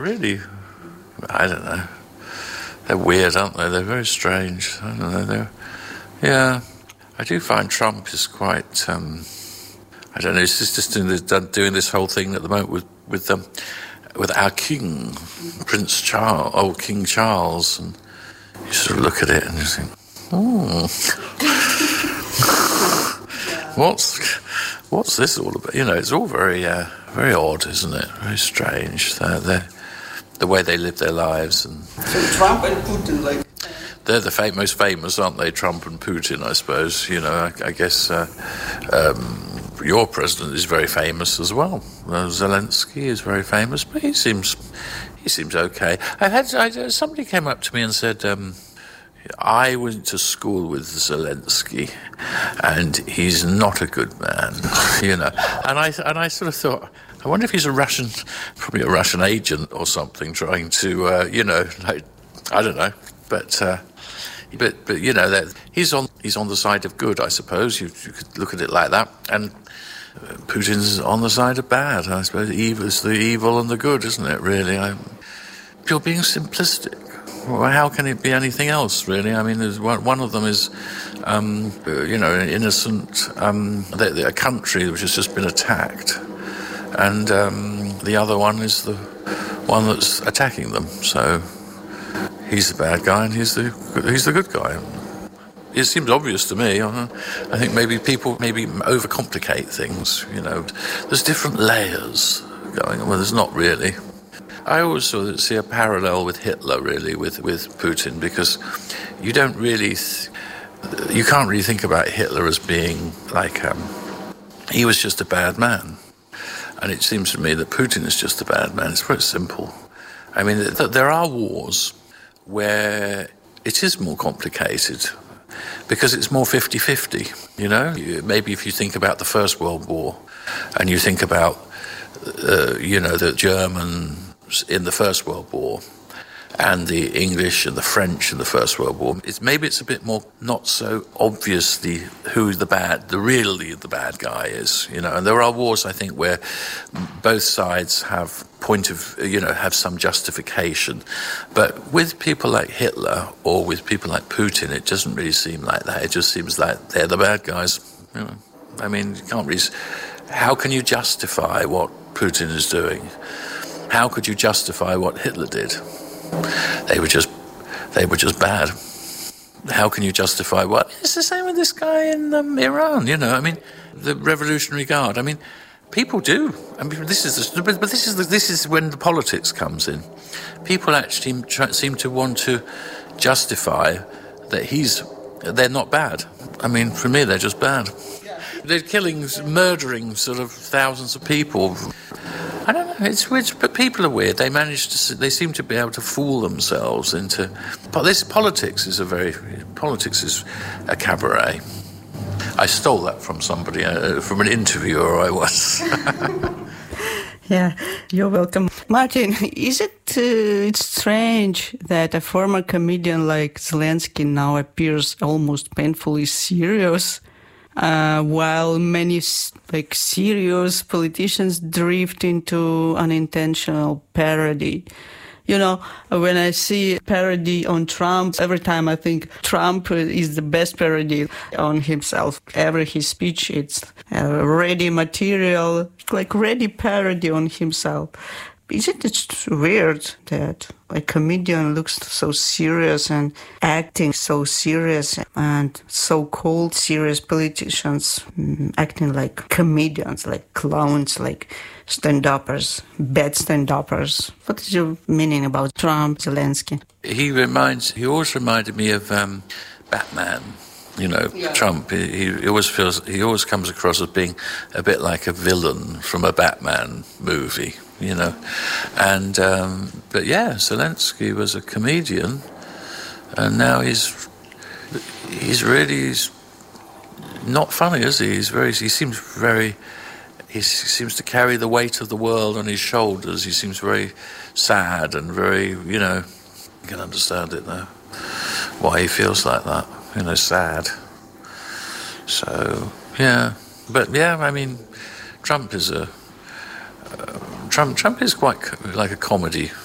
Really, I don't know. They're weird, aren't they? They're very strange. I don't know. Yeah, I do find Trump is quite. I don't know. He's just doing this whole thing at the moment with our king, Prince Charles, old King Charles, and you sort of look at it and you think, what's this all about? You know, it's all very very odd, isn't it? Very strange. The way they live their lives. And so Trump and Putin, like... They're the most famous, aren't they? Trump and Putin, I suppose. You know, I guess your president is very famous as well. Zelensky is very famous, but he seems okay. Somebody came up to me and said, I went to school with Zelensky, and he's not a good man, you know. And I sort of thought, I wonder if he's probably a Russian agent or something, trying to, you know, like, I don't know, but you know, that he's on the side of good, I suppose. You could look at it like that, and Putin's on the side of bad, I suppose. It's the evil and the good, isn't it? Really, you're being simplistic. Well, how can it be anything else, really? I mean, one of them is, you know, an innocent, a country which has just been attacked, and the other one is the one that's attacking them. So he's the bad guy, and he's the good guy. It seems obvious to me. I think maybe people overcomplicate things. You know, there's different layers going on. Well, there's not really. I always sort of see a parallel with Hitler, really, with Putin, because you can't really think about Hitler as being like he was just a bad man, and it seems to me that Putin is just a bad man. It's very simple. I mean, there are wars where it is more complicated because it's more 50-50, you know? Maybe if you think about the First World War and you think about, you know, the Germans in the First World War and the English and the French in the First World War, it's a bit more not so obviously who the bad guy is, you know. And there are wars, I think, where both sides have have some justification, but with people like Hitler or with people like Putin, it doesn't really seem like that. It just seems like they're the bad guys, you know. I mean, you can't really. How can you justify what Putin is doing? How could you justify what Hitler did? They were just bad. How can you justify what? It's the same with this guy in Iran, you know. I mean, the Revolutionary Guard. I mean, people do. I mean, this is when the politics comes in. People actually seem to want to justify that they're not bad. I mean, for me, they're just bad. They're murdering sort of thousands of people. I don't know. It's weird, but people are weird. They seem to be able to fool themselves into. But politics is a cabaret. I stole that from somebody, from an interviewer I was. Yeah, you're welcome. Martin, is it it's strange that a former comedian like Zelensky now appears almost painfully serious? While many serious politicians drift into unintentional parody. You know, when I see parody on Trump, every time I think Trump is the best parody on himself. Every his speech, it's ready material, like ready parody on himself. Isn't it weird that a comedian looks so serious and acting so serious, and so-called serious politicians acting like comedians, like clowns, like stand-uppers, bad stand-uppers? What is your meaning about Trump, Zelensky? He always reminded me of Batman. You know, yeah. Trump, he always comes across as being a bit like a villain from a Batman movie, you know. And, but yeah, Zelensky was a comedian, and now he's not funny, is he? He seems to carry the weight of the world on his shoulders. He seems very sad and very, you know, you can understand it though, why he feels like that. You know, sad. So, yeah. But, yeah, I mean, Trump is quite like a comedy